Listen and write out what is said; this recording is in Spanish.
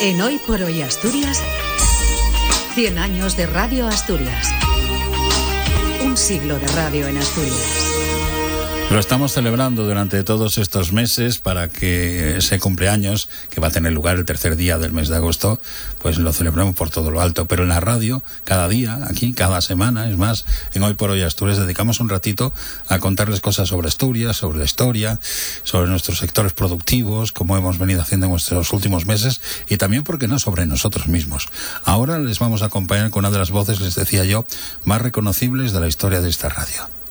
En Hoy por Hoy Asturias, 100 años de Radio Asturias. Un siglo de radio en Asturias. Lo estamos celebrando durante todos estos meses para que ese cumpleaños, que va a tener lugar el tercer día del mes de agosto, pues lo celebremos por todo lo alto. Pero en la radio, cada día, aquí, cada semana, es más, en Hoy por Hoy Asturias, dedicamos un ratito a contarles cosas sobre Asturias, sobre la historia, sobre nuestros sectores productivos, como hemos venido haciendo en estos últimos meses, y también, ¿por qué no?, sobre nosotros mismos. Ahora les vamos a acompañar con una de las voces, les decía yo, más reconocibles de la historia de esta radio.